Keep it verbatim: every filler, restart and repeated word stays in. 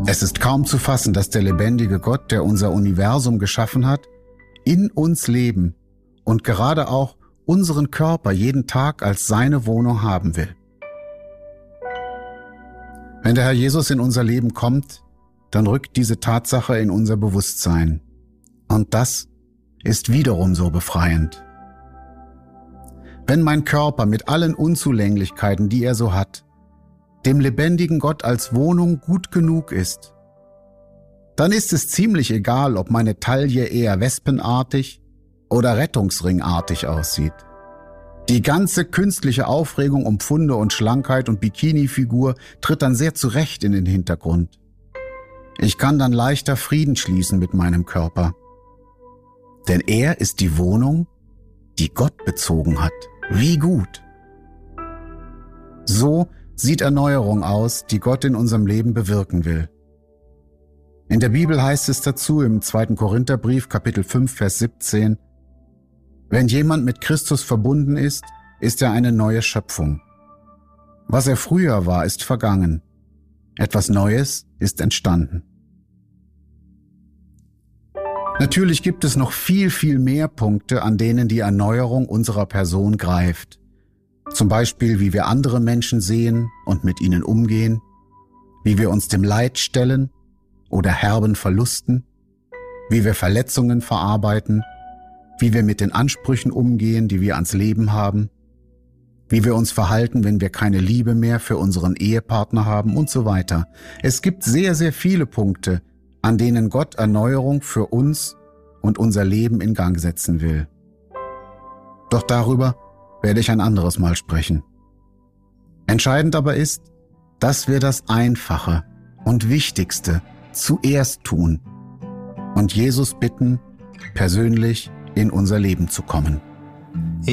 Es ist kaum zu fassen, dass der lebendige Gott, der unser Universum geschaffen hat, in uns leben und gerade auch unseren Körper jeden Tag als seine Wohnung haben will. Wenn der Herr Jesus in unser Leben kommt, dann rückt diese Tatsache in unser Bewusstsein. Und das ist wiederum so befreiend. Wenn mein Körper mit allen Unzulänglichkeiten, die er so hat, dem lebendigen Gott als Wohnung gut genug ist, dann ist es ziemlich egal, ob meine Taille eher wespenartig oder rettungsringartig aussieht. Die ganze künstliche Aufregung um Pfunde und Schlankheit und Bikini-Figur tritt dann sehr zurecht in den Hintergrund. Ich kann dann leichter Frieden schließen mit meinem Körper. Denn er ist die Wohnung, die Gott bezogen hat. Wie gut! So sieht Erneuerung aus, die Gott in unserem Leben bewirken will. In der Bibel heißt es dazu im zweiten Korintherbrief, Kapitel fünf, Vers siebzehn, wenn jemand mit Christus verbunden ist, ist er eine neue Schöpfung. Was er früher war, ist vergangen. Etwas Neues ist entstanden. Natürlich gibt es noch viel, viel mehr Punkte, an denen die Erneuerung unserer Person greift. Zum Beispiel, wie wir andere Menschen sehen und mit ihnen umgehen, wie wir uns dem Leid stellen oder herben Verlusten, wie wir Verletzungen verarbeiten, wie wir mit den Ansprüchen umgehen, die wir ans Leben haben, wie wir uns verhalten, wenn wir keine Liebe mehr für unseren Ehepartner haben und so weiter. Es gibt sehr, sehr viele Punkte, an denen Gott Erneuerung für uns und unser Leben in Gang setzen will. Doch darüber werde ich ein anderes Mal sprechen. Entscheidend aber ist, dass wir das Einfache und Wichtigste zuerst tun und Jesus bitten, persönlich in unser Leben zu kommen.